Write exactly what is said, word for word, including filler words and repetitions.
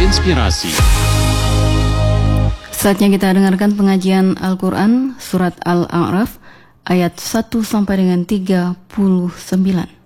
inspirasi. Saatnya kita dengarkan pengajian Al-Quran Surat Al-A'raf ayat satu sampai dengan tiga puluh sembilan.